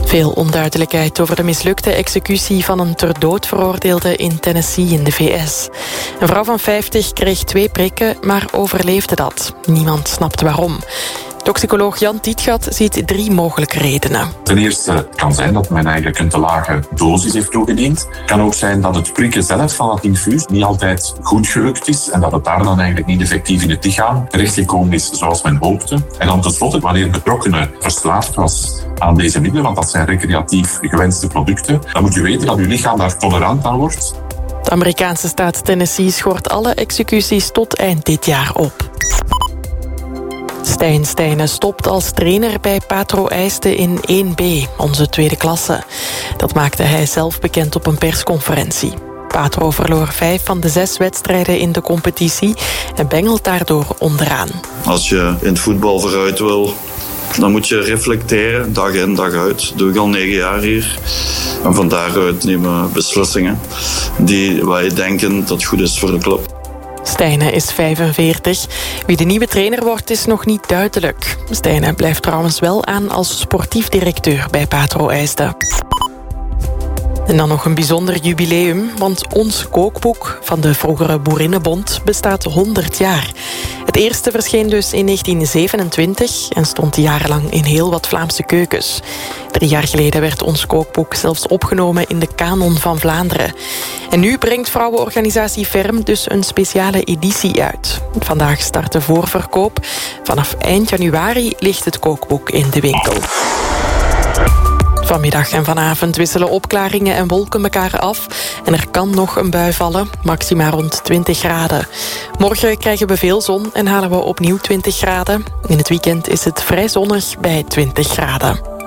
Veel onduidelijkheid over de mislukte executie van een ter dood veroordeelde in Tennessee in de VS. Een vrouw van 50 kreeg 2 prikken, maar overleefde dat. Niemand snapt waarom. Toxicoloog Jan Tietgat ziet 3 mogelijke redenen. Ten eerste, het kan zijn dat men eigenlijk een te lage dosis heeft toegediend. Het kan ook zijn dat het prikken zelf van het infuus niet altijd goed gelukt is en dat het daar dan eigenlijk niet effectief in het lichaam terechtgekomen is zoals men hoopte. En dan tenslotte, wanneer de betrokkenen verslaafd was aan deze middelen, want dat zijn recreatief gewenste producten, dan moet je weten dat je lichaam daar tolerant aan wordt. De Amerikaanse staat Tennessee schort alle executies tot eind dit jaar op. Stijn Stijnen stopt als trainer bij Patro Eijsde in 1B, onze tweede klasse. Dat maakte hij zelf bekend op een persconferentie. Patro verloor 5 van de 6 wedstrijden in de competitie en bengelt daardoor onderaan. Als je in het voetbal vooruit wil, dan moet je reflecteren, dag in, dag uit. Dat doe ik al 9 jaar hier. En van daaruit nemen we beslissingen die wij denken dat goed is voor de club. Stijnen is 45. Wie de nieuwe trainer wordt, is nog niet duidelijk. Stijnen blijft trouwens wel aan als sportief directeur bij Patro Eijsde. En dan nog een bijzonder jubileum, want ons kookboek van de vroegere Boerinnenbond bestaat 100 jaar. Het eerste verscheen dus in 1927 en stond jarenlang in heel wat Vlaamse keukens. 3 jaar geleden werd ons kookboek zelfs opgenomen in de kanon van Vlaanderen. En nu brengt vrouwenorganisatie Ferm dus een speciale editie uit. Vandaag start de voorverkoop. Vanaf eind januari ligt het kookboek in de winkel. Vanmiddag en vanavond wisselen opklaringen en wolken elkaar af. En er kan nog een bui vallen, maxima rond 20 graden. Morgen krijgen we veel zon en halen we opnieuw 20 graden. In het weekend is het vrij zonnig bij 20 graden.